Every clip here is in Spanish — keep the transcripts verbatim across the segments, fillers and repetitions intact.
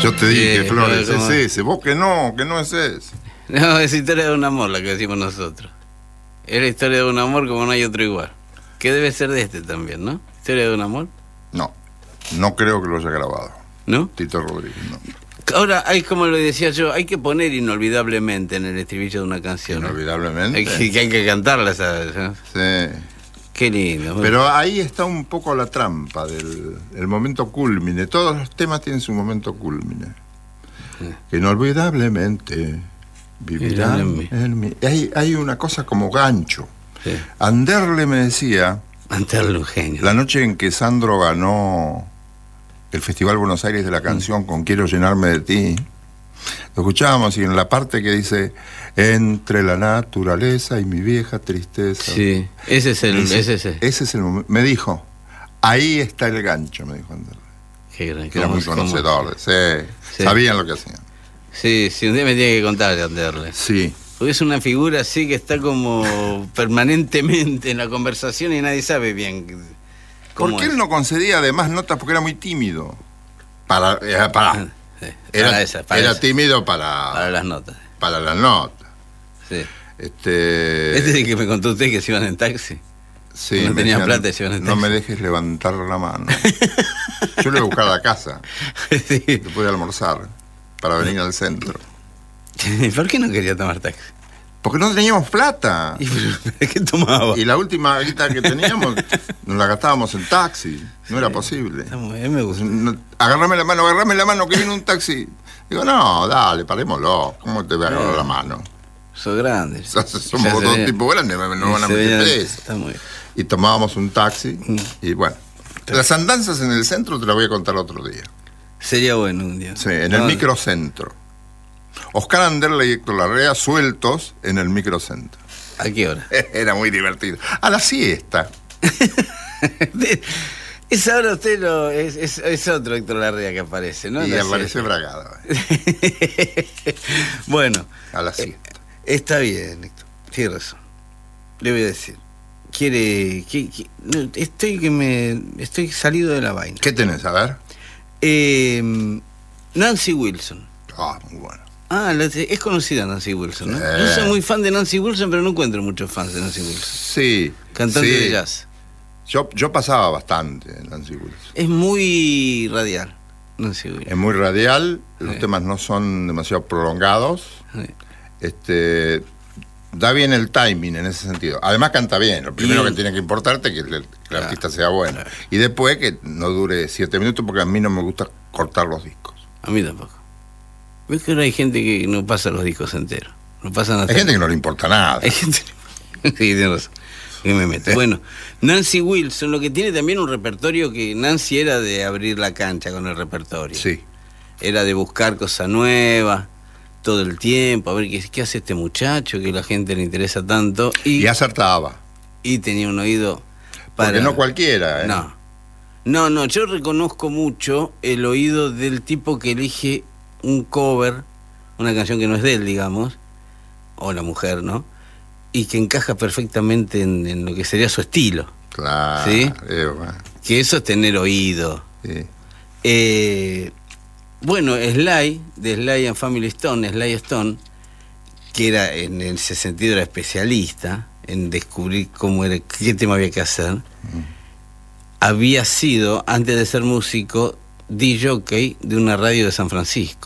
Yo te dije, Sí, Flores, como... es ese. Vos que no, que no es ese. No, es historia de un amor la que decimos nosotros. Es la historia de un amor como no hay otro igual. Que debe ser de este también, ¿no? Historia de un amor. No, no creo que lo haya grabado. ¿No? Tito Rodríguez, no. Ahora, hay como lo decía yo, hay que poner inolvidablemente en el estribillo de una canción. Inolvidablemente. Hay que, que hay que cantarla, ¿sabes? ¿No? Sí. Qué lindo. Pero ahí está un poco la trampa del el momento cúlmine. Todos los temas tienen su momento cúlmine. Sí. Inolvidablemente vivirán en mí. En mí. Hay, hay una cosa como gancho. Sí. Anderle me decía... Anderle un genio. La noche en que Sandro ganó el Festival Buenos Aires de la canción mm. con Quiero llenarme de ti, lo escuchábamos y en la parte que dice entre la naturaleza y mi vieja tristeza. Sí, ese es el... Ese, ese, ese. ese es el momento. Me dijo, ahí está el gancho, me dijo Anderle. Qué gran, que era muy conocedor. Sí, sí. Sabían lo que hacían. Sí, sí, un día me tiene que contar de Anderle. Sí. Porque es una figura así que está como permanentemente en la conversación y nadie sabe bien cómo porque es. Él no concedía además notas porque era muy tímido. Para, eh, para. Sí, era para esa, para era esa. tímido para... Para las notas. Para las notas. Sí. Este... Este es el que me contó usted que se iban en taxi. Sí, no tenían decían, plata y se iban en taxi. No me dejes levantar la mano. Yo le iba a buscar a la casa. Sí. Después de almorzar. Para venir al centro. ¿Por qué no quería tomar taxi? Porque no teníamos plata. ¿Y qué tomaba? Y la última guita que teníamos nos la gastábamos en taxi. No sí, era posible. Está muy bien, me gusta. No, agarrame la mano, agarrame la mano que viene un taxi. Digo, no, dale, parémoslo. ¿Cómo te voy a agarrar no. la mano? Sos grande. Somos dos tipos grandes, no van a meter preso. Está muy bien. Y tomábamos un taxi. Mm. Y bueno, pero las andanzas en el centro te las voy a contar otro día. Sería bueno un día. Sí, en no, el microcentro. Oscar Anderle y Héctor Larrea sueltos en el microcentro. ¿A qué hora? Era muy divertido. A la siesta. Esa hora usted lo, es, es, es otro Héctor Larrea que aparece, ¿no? Y la aparece siesta. Bragado. Bueno. A la siesta. Eh, está bien, Héctor. Tiene razón. Le voy a decir. Quiere... Que, que, no, estoy que me... Estoy salido de la vaina. ¿Qué tenés? A ver. Eh, Nancy Wilson. Ah, muy bueno. Ah, la, es conocida Nancy Wilson, ¿no? Eh. Yo soy muy fan de Nancy Wilson, pero no encuentro muchos fans de Nancy Wilson. Sí. Cantante sí. de jazz. Yo, yo pasaba bastante en Nancy Wilson. Es muy radial, Nancy Wilson. Es muy radial, los sí. temas no son demasiado prolongados. Sí. Este, da bien el timing en ese sentido. Además canta bien. Lo primero y... que tiene que importarte es que el, que el claro, artista sea bueno. Claro. Y después que no dure siete minutos, porque a mí no me gusta cortar los discos. A mí tampoco. ¿Ves que ahora hay gente que no pasa los discos enteros? No pasan hasta hay gente que no le importa nada. Hay gente... sí, tiene razón. Que me meto. ¿Eh? Bueno, Nancy Wilson, lo que tiene también un repertorio que Nancy era de abrir la cancha con el repertorio. Sí. Era de buscar cosas nuevas todo el tiempo, a ver qué, qué hace este muchacho, que a la gente le interesa tanto. Y, y acertaba. Y tenía un oído para... Porque no cualquiera, ¿eh? No. No, no, yo reconozco mucho el oído del tipo que elige un cover, una canción que no es de él, digamos, o la mujer, ¿no? Y que encaja perfectamente en, en lo que sería su estilo. Claro. ¿Sí? Eh, bueno. Que eso es tener oído. Sí. Eh, bueno, Sly, de Sly and Family Stone, Sly Stone, que era en ese sentido era especialista en descubrir cómo era, qué tema había que hacer, mm. había sido, antes de ser músico, disc jockey de una radio de San Francisco.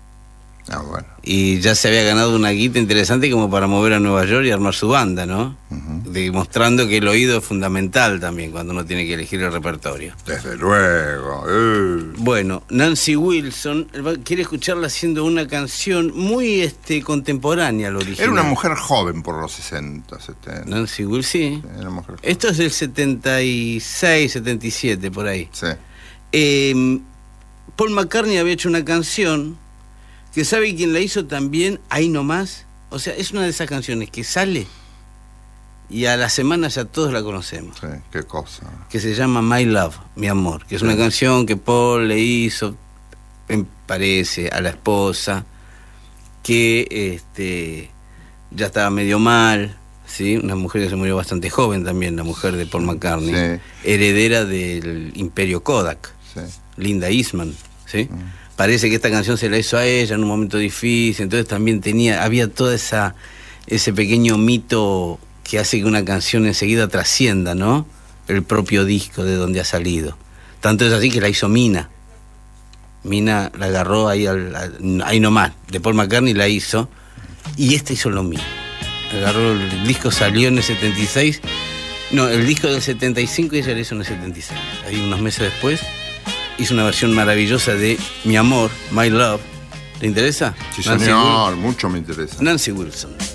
Ah, bueno. Y ya se había ganado una guita interesante como para mover a Nueva York y armar su banda, ¿no? Uh-huh. Demostrando que el oído es fundamental también cuando uno tiene que elegir el repertorio. Desde luego. Uh. Bueno, Nancy Wilson quiere escucharla haciendo una canción muy este, contemporánea al original. Era una mujer joven por los sesenta, setenta. Nancy Wilson, sí. Era una mujer joven. Esto es del setenta y seis, setenta y siete, por ahí. Sí. Eh, Paul McCartney había hecho una canción que sabe quién la hizo también, Ahí Nomás. O sea, es una de esas canciones que sale y a la semana ya todos la conocemos. Sí, qué cosa. Que se llama My Love, Mi Amor, que es sí. una canción que Paul le hizo, me parece, a la esposa, que este ya estaba medio mal, ¿sí? Una mujer que se murió bastante joven también, la mujer de Paul McCartney, sí. heredera del Imperio Kodak, sí. Linda Eastman. ¿sí? Mm. Parece que esta canción se la hizo a ella en un momento difícil, entonces también tenía, había toda esa ese pequeño mito que hace que una canción enseguida trascienda, ¿no? El propio disco de donde ha salido. Tanto es así que la hizo Mina. Mina la agarró ahí, al, al, ahí nomás, de Paul McCartney la hizo, y esta hizo lo mismo. Agarró, el disco salió en el setenta y seis, no, el disco del setenta y cinco y ella lo hizo en el setenta y seis. Ahí unos meses después hizo una versión maravillosa de Mi Amor, My Love. ¿Le interesa? Sí, señor, mucho me interesa. Nancy Wilson.